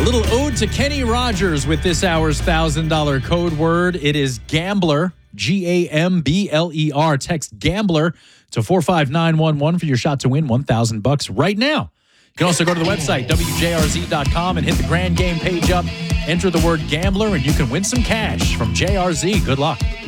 little ode to Kenny Rogers with this hour's $1,000 code word. It is GAMBLER, GAMBLER. Text GAMBLER to 45911 for your shot to win $1,000 right now. You can also go to the website, WJRZ.com, and hit the grand game page up. Enter the word GAMBLER, and you can win some cash from JRZ. Good luck.